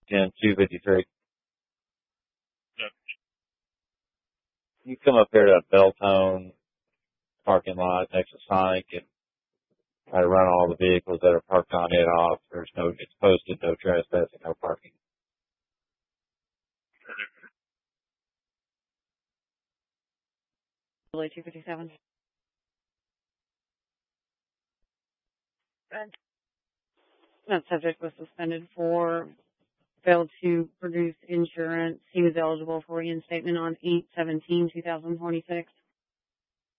253. You come up here to Beltone parking lot next to Sonic and try to run all the vehicles that are parked on it off. It's posted, no trespassing, no parking. Really 257. That subject was suspended for failed to produce insurance. He was eligible for reinstatement on 8/17/2026.